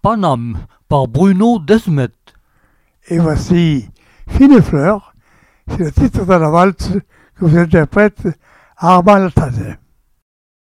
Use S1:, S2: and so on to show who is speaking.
S1: Paname par Bruno Desmet.
S2: Et voici Fine fleurs, c'est le titre de la valse que vous interprète Armand Latazet.